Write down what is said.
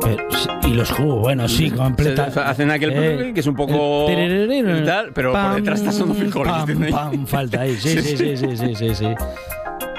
Y los jugos, bueno, sí, completa. Hacen aquel que es un poco y tal, pero por detrás está sonando Phil Collins. Falta ahí, sí.